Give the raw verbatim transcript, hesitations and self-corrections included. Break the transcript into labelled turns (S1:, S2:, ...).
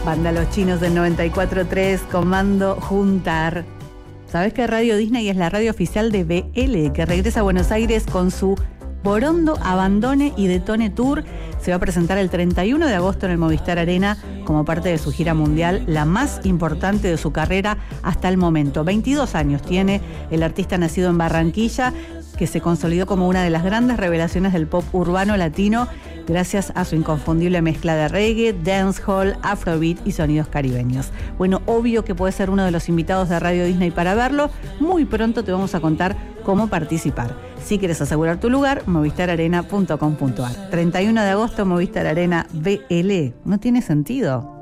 S1: Banda Los Chinos del noventa y cuatro punto tres, Comando Juntar. ¿Sabés que Radio Disney es la radio oficial de B L, que regresa a Buenos Aires con su Borondo, Abandone y Detone Tour? Se va a presentar el treinta y uno de agosto en el Movistar Arena como parte de su gira mundial, la más importante de su carrera hasta el momento. veintidós años tiene el artista nacido en Barranquilla, que se consolidó como una de las grandes revelaciones del pop urbano latino gracias a su inconfundible mezcla de reggae, dancehall, afrobeat y sonidos caribeños. Bueno, obvio que puede ser uno de los invitados de Radio Disney para verlo. Muy pronto te vamos a contar cómo participar. Si quieres asegurar tu lugar, movistar arena punto com punto ar. treinta y uno de agosto, Movistar Arena B L. ¿No tiene sentido?